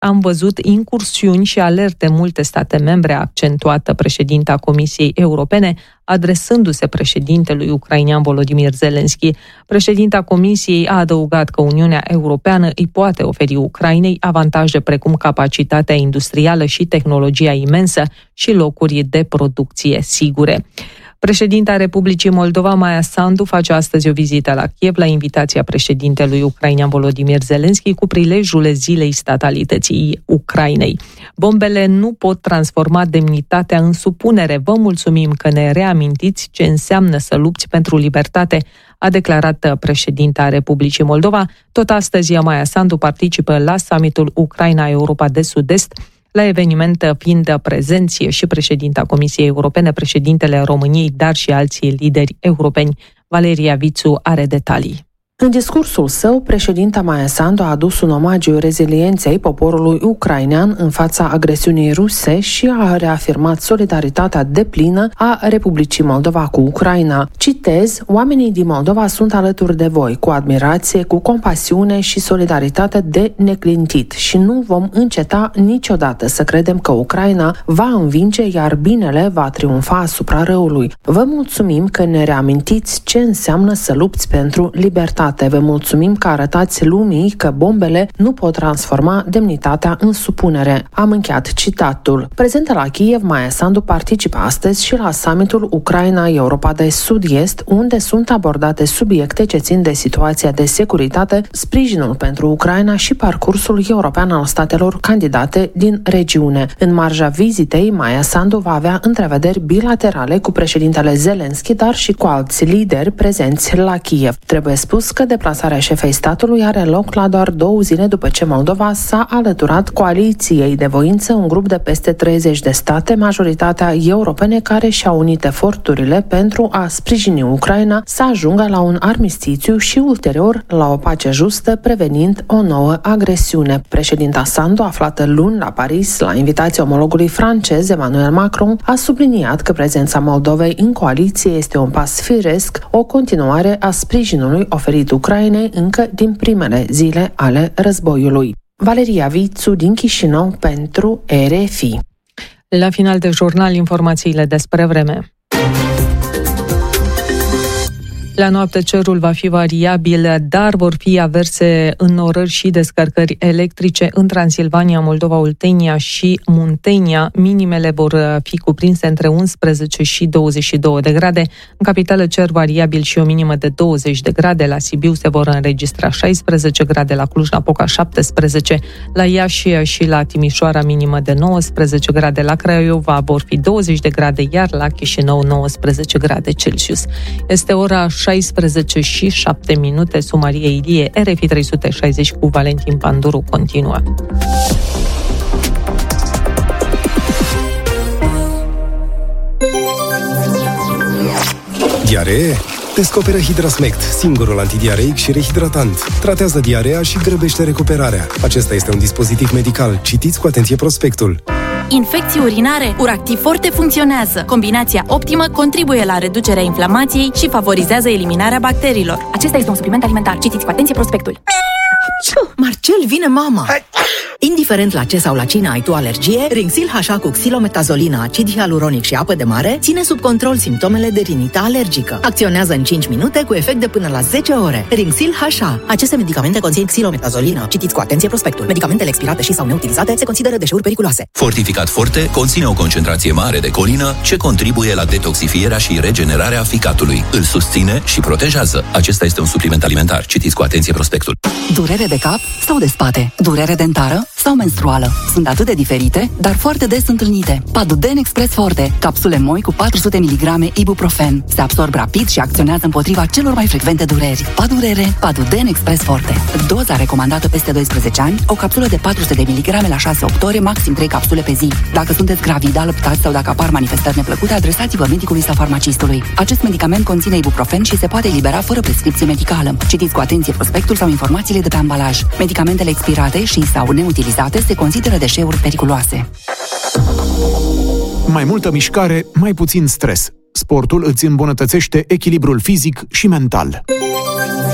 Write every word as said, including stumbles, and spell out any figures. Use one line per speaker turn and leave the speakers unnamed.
am văzut incursiuni și alerte în multe state membre, a accentuat președinta Comisiei Europene, adresându-se președintelui ucrainean Volodymyr Zelensky. Președinta Comisiei a adăugat că Uniunea Europeană îi poate oferi Ucrainei avantaje precum capacitatea industrială și tehnologia imensă și locuri de producție sigure. Președinta Republicii Moldova, Maia Sandu, face astăzi o vizită la Kiev la invitația președintelui ucrainean Volodymyr Zelensky cu prilejul Zilei Statalității Ucrainei. Bombele nu pot transforma demnitatea în supunere. Vă mulțumim că ne reamintiți ce înseamnă să lupți pentru libertate, a declarat președinta Republicii Moldova. Tot astăzi, Maia Sandu participă la summitul Ucraina-Europa de Sud-Est, la eveniment fiind prezenți și președinta Comisiei Europene, președintele României, dar și alții lideri europeni. Valeria Vițu are detalii.
În discursul său, președinta Maia Sandu a adus un omagiu rezilienței poporului ucrainean în fața agresiunii ruse și a reafirmat solidaritatea deplină a Republicii Moldova cu Ucraina. Citez, oamenii din Moldova sunt alături de voi, cu admirație, cu compasiune și solidaritate de neclintit și nu vom înceta niciodată să credem că Ucraina va învinge, iar binele va triumfa asupra răului. Vă mulțumim că ne reamintiți ce înseamnă să lupți pentru libertate. Vă mulțumim că arătați lumii că bombele nu pot transforma demnitatea în supunere. Am încheiat citatul. Prezentă la Kiev, Maia Sandu participă astăzi și la summitul Ucraina-Europa de Sud-Est, unde sunt abordate subiecte ce țin de situația de securitate, sprijinul pentru Ucraina și parcursul european al statelor candidate din regiune. În marja vizitei, Maia Sandu va avea întrevederi bilaterale cu președintele Zelensky, dar și cu alți lideri prezenți la Kiev. Trebuie spus că deplasarea șefei statului are loc la doar două zile după ce Moldova s-a alăturat coaliției de voință, un grup de peste treizeci de state, majoritatea europene, care și-au unit eforturile pentru a sprijini Ucraina să ajungă la un armistițiu și ulterior la o pace justă, prevenind o nouă agresiune. Președinta Sandu, aflată luni la Paris la invitația omologului francez Emmanuel Macron, a subliniat că prezența Moldovei în coaliție este un pas firesc, o continuare a sprijinului oferit Ucrainei încă din primele zile ale războiului. Valeria Vițu din Chișinău pentru R F I.
La final de jurnal, informațiile despre vreme. La noapte cerul va fi variabil, dar vor fi averse înnorări și descărcări electrice în Transilvania, Moldova, Oltenia și Muntenia. Minimele vor fi cuprinse între unsprezece și douăzeci și două de grade. În capitală cer variabil și o minimă de douăzeci de grade. La Sibiu se vor înregistra șaisprezece grade, la Cluj-Napoca șaptesprezece, la Iași și la Timișoara minimă de nouăsprezece grade, la Craiova vor fi douăzeci de grade, iar la Chișinău nouăsprezece grade Celsius. Este ora șaisprezece și șapte minute. Sumarie Ilie, R F I trei sute șaizeci cu Valentin Panduru continuă.
Diaree? Descoperă Hidrasmect, singurul antidiareic și rehidratant. Tratează diarea și grăbește recuperarea. Acesta este un dispozitiv medical. Citiți cu atenție prospectul.
Infecții urinare, Uractiv Forte funcționează. Combinația optimă contribuie la reducerea inflamației și favorizează eliminarea bacteriilor. Acesta este un supliment alimentar. Citiți cu atenție prospectul.
Marcel, vine mama! Indiferent la ce sau la cine ai tu alergie, Rinxil H A cu xilometazolina, acid hialuronic și apă de mare ține sub control simptomele de rinită alergică. Acționează în cinci minute cu efect de până la zece ore. Rinxil H A. Aceste medicamente conțin xilometazolina. Citiți cu atenție prospectul. Medicamentele expirate și sau neutilizate se consideră deșeuri periculoase.
Fortificat Forte conține o concentrație mare de colină ce contribuie la detoxifierea și regenerarea ficatului. Îl susține și protejează. Acesta este un supliment alimentar. Citiți cu atenție prospectul.
Durere de cap sau de spate? Durere dentară sau menstruală? Sunt atât de diferite, dar foarte des întâlnite. Paduden Express Forte, capsule moi cu patru sute miligrame ibuprofen. Se absorb rapid și acționează împotriva celor mai frecvente dureri. Padurere, Paduden Express Forte. Doza recomandată peste doisprezece ani, o capsulă de patru sute de miligrame la șase opt ore, maxim trei capsule pe zi. Dacă sunteți gravid, alăptați sau dacă apar manifestări neplăcute, adresați-vă medicului sau farmacistului. Acest medicament conține ibuprofen și se poate elibera fără prescripție medicală. Citiți cu atenție prospectul sau informațiile de pe ambalaj. Medicamentele expirate și sau neutilizate se consideră deșeuri periculoase.
Mai multă mișcare, mai puțin stres. Sportul îți îmbunătățește echilibrul fizic și mental.